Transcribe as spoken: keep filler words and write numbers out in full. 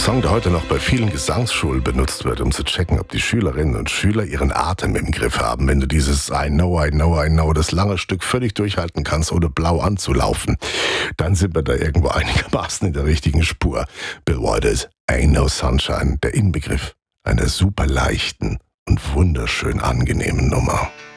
Song, der heute noch bei vielen Gesangsschulen benutzt wird, um zu checken, ob die Schülerinnen und Schüler ihren Atem im Griff haben. Wenn du dieses I know, I know, I know, das lange Stück völlig durchhalten kannst, ohne blau anzulaufen, dann sind wir da irgendwo einigermaßen in der richtigen Spur. Bill Withers, Ain't No Sunshine, der Inbegriff einer super leichten und wunderschön angenehmen Nummer.